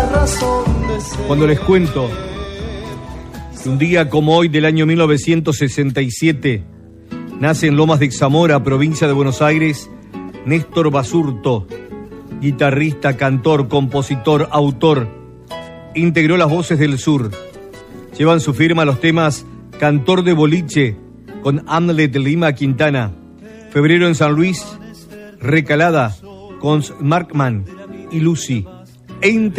Cuando les cuento que un día como hoy del año 1967 nace en Lomas de Zamora, provincia de Buenos Aires, Néstor Basurto, guitarrista, cantor, compositor, autor, integró Las Voces del Sur. Llevan su firma los temas Cantor de Boliche con Hamlet Lima Quintana, Febrero en San Luis, Recalada con Markman y Lucy.